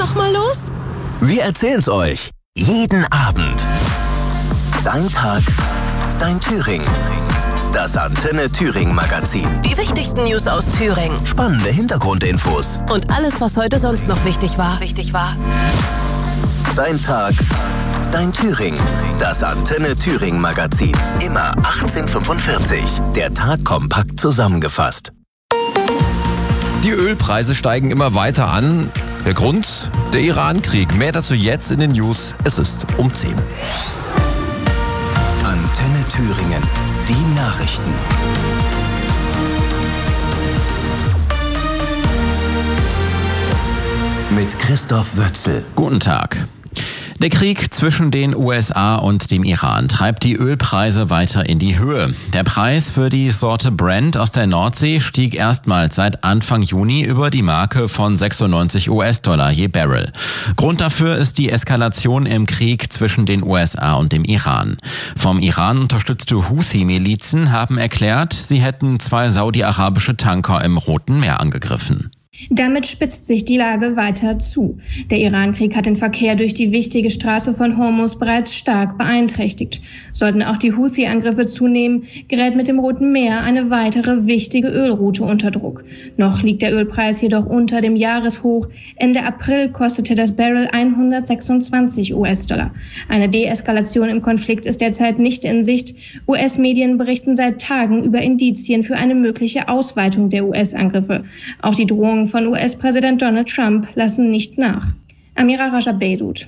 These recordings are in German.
nochmal los? Wir erzählen's euch. Jeden Abend. Dein Tag, dein Thüringen. Das Antenne Thüringen Magazin. Die wichtigsten News aus Thüringen. Spannende Hintergrundinfos. Und alles, was heute sonst noch wichtig war. Dein Tag, dein Thüringen. Das Antenne Thüringen Magazin. Immer 18:45. Der Tag kompakt zusammengefasst. Die Ölpreise steigen immer weiter an. Der Grund? Der Iran-Krieg. Mehr dazu jetzt in den News. Es ist um 10. Antenne Thüringen. Die Nachrichten. Mit Christoph Wötzel. Guten Tag. Der Krieg zwischen den USA und dem Iran treibt die Ölpreise weiter in die Höhe. Der Preis für die Sorte Brent aus der Nordsee stieg erstmals seit Anfang Juni über die Marke von $96 je Barrel. Grund dafür ist die Eskalation im Krieg zwischen den USA und dem Iran. Vom Iran unterstützte Houthi-Milizen haben erklärt, sie hätten 2 saudi-arabische Tanker im Roten Meer angegriffen. Damit spitzt sich die Lage weiter zu. Der Iran-Krieg hat den Verkehr durch die wichtige Straße von Hormuz bereits stark beeinträchtigt. Sollten auch die Houthi-Angriffe zunehmen, gerät mit dem Roten Meer eine weitere wichtige Ölroute unter Druck. Noch liegt der Ölpreis jedoch unter dem Jahreshoch. Ende April kostete das Barrel $126. Eine Deeskalation im Konflikt ist derzeit nicht in Sicht. US-Medien berichten seit Tagen über Indizien für eine mögliche Ausweitung der US-Angriffe. Auch die Drohungen von US-Präsident Donald Trump lassen nicht nach. Amira Raja-Beirut.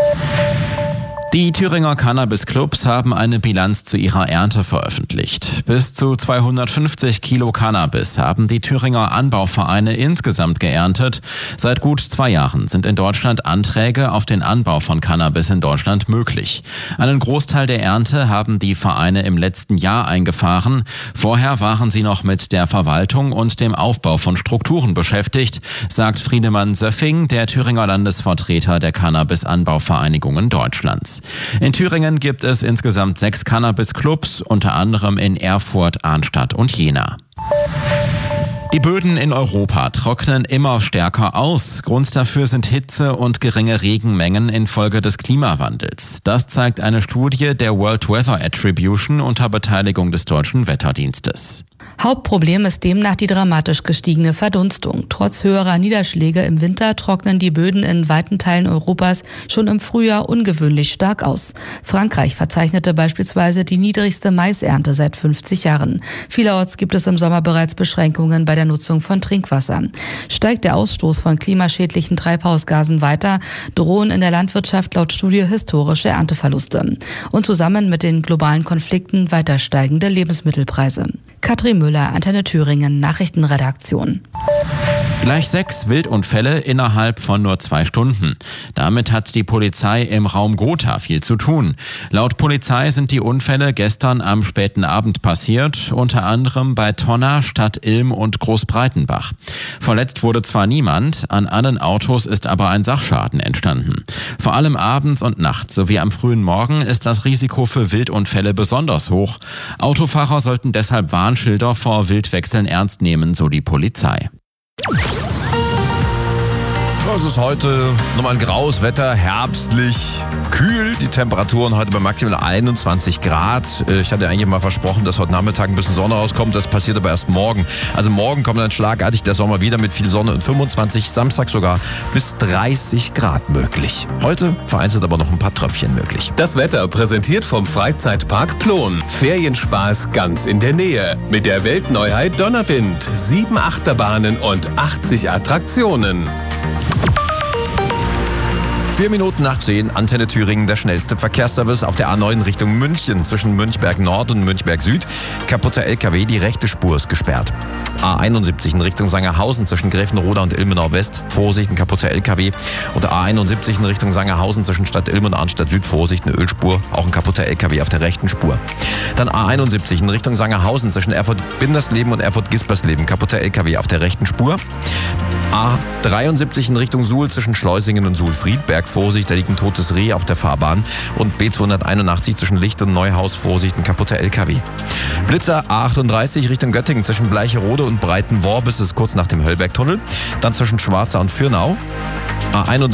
Die Thüringer Cannabis-Clubs haben eine Bilanz zu ihrer Ernte veröffentlicht. Bis zu 250 Kilo Cannabis haben die Thüringer Anbauvereine insgesamt geerntet. Seit gut 2 Jahren sind in Deutschland Anträge auf den Anbau von Cannabis in Deutschland möglich. Einen Großteil der Ernte haben die Vereine im letzten Jahr eingefahren. Vorher waren sie noch mit der Verwaltung und dem Aufbau von Strukturen beschäftigt, sagt Friedemann Söffing, der Thüringer Landesvertreter der Cannabis-Anbauvereinigungen Deutschlands. In Thüringen gibt es insgesamt 6 Cannabis-Clubs, unter anderem in Erfurt, Arnstadt und Jena. Die Böden in Europa trocknen immer stärker aus. Grund dafür sind Hitze und geringe Regenmengen infolge des Klimawandels. Das zeigt eine Studie der World Weather Attribution unter Beteiligung des Deutschen Wetterdienstes. Hauptproblem ist demnach die dramatisch gestiegene Verdunstung. Trotz höherer Niederschläge im Winter trocknen die Böden in weiten Teilen Europas schon im Frühjahr ungewöhnlich stark aus. Frankreich verzeichnete beispielsweise die niedrigste Maisernte seit 50 Jahren. Vielerorts gibt es im Sommer bereits Beschränkungen bei der Nutzung von Trinkwasser. Steigt der Ausstoß von klimaschädlichen Treibhausgasen weiter, drohen in der Landwirtschaft laut Studie historische Ernteverluste. Und zusammen mit den globalen Konflikten weiter steigende Lebensmittelpreise. Katrin Müller, Antenne Thüringen, Nachrichtenredaktion. Gleich 6 Wildunfälle innerhalb von nur 2 Stunden. Damit hat die Polizei im Raum Gotha viel zu tun. Laut Polizei sind die Unfälle gestern am späten Abend passiert, unter anderem bei Tonna, Stadt Ilm und Großbreitenbach. Verletzt wurde zwar niemand, an allen Autos ist aber ein Sachschaden entstanden. Vor allem abends und nachts sowie am frühen Morgen ist das Risiko für Wildunfälle besonders hoch. Autofahrer sollten deshalb Warnschilder vor Wildwechseln ernst nehmen, so die Polizei. Es ist heute nochmal ein graues Wetter, herbstlich, kühl. Die Temperaturen heute bei maximal 21 Grad. Ich hatte eigentlich mal versprochen, dass heute Nachmittag ein bisschen Sonne rauskommt. Das passiert aber erst morgen. Also morgen kommt dann schlagartig der Sommer wieder mit viel Sonne und 25, Samstag sogar bis 30 Grad möglich. Heute vereinzelt aber noch ein paar Tröpfchen möglich. Das Wetter präsentiert vom Freizeitpark Plon. Ferienspaß ganz in der Nähe. Mit der Weltneuheit Donnerwind. 7 Achterbahnen und 80 Attraktionen. 4 Minuten nach 10, Antenne Thüringen, der schnellste Verkehrsservice auf der A9 Richtung München zwischen Münchberg Nord und Münchberg Süd. Kaputter LKW, die rechte Spur ist gesperrt. A71 in Richtung Sangerhausen zwischen Gräfenroda und Ilmenau West. Vorsicht, ein kaputter LKW. Und A71 in Richtung Sangerhausen zwischen Stadt Ilm und Arnstadt Süd. Vorsicht, eine Ölspur, auch ein kaputter LKW auf der rechten Spur. Dann A71 in Richtung Sangerhausen zwischen Erfurt-Bindersleben und Erfurt-Gispersleben. Kaputter LKW auf der rechten Spur. A73 in Richtung Suhl zwischen Schleusingen und Suhl-Friedberg. Vorsicht, da liegt ein totes Reh auf der Fahrbahn. Und B281 zwischen Licht und Neuhaus. Vorsicht, ein kaputter LKW. Blitzer A38 Richtung Göttingen zwischen Bleicherode und Breitenworb. Bis es kurz nach dem Höllbergtunnel. Dann zwischen Schwarza und Fürnau. A71